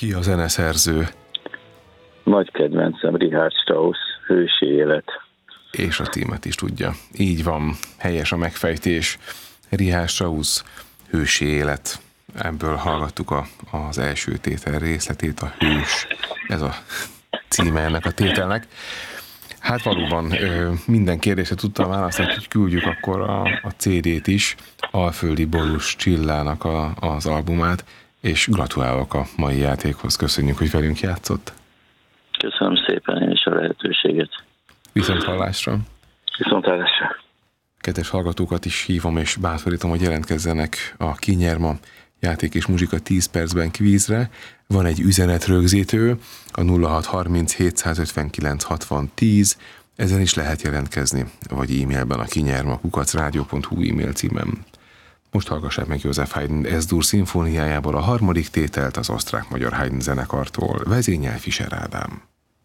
Ki a zeneszerző? Nagy kedvencem Richard Strauss, Hősi élet. És a címet is tudja. Így van, helyes a megfejtés. Richard Strauss, Hősi élet. Ebből hallgattuk az első tétel részletét, a Hős. Ez a címe ennek a tételnek. Hát valóban minden kérdésre tudtam válaszolni, hogy küldjük akkor a CD-t is, Alföldi Borús Csillának az albumát, és gratulálok a mai játékhoz. Köszönjük, hogy velünk játszott. Köszönöm szépen én is a lehetőséget. Viszonthallásra. Viszonthallásra. Kedves hallgatókat is hívom és bátorítom, hogy jelentkezzenek a Kinyerma játék és muzsika 10 percben kvízre. Van egy üzenetrögzítő, a 0630 759 60 10, ezen is lehet jelentkezni, vagy e-mailben a kinyerma@radio.hu e-mail címem. Most hallgassák meg József Haydn S-dur szimfóniájából a harmadik tételt az osztrák-magyar Haydn zenekartól, vezényel Fischer Ádám.